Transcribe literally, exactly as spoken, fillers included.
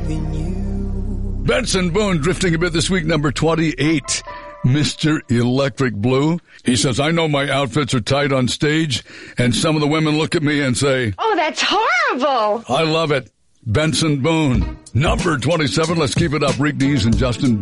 in you. Benson Boone drifting a bit this week, number twenty-eight. Mister Electric Blue. He says, I know my outfits are tight on stage, and some of the women look at me and say, oh, that's horrible. I love it. Benson Boone. Number twenty-seven. Let's keep it up. Rick Dees and Justin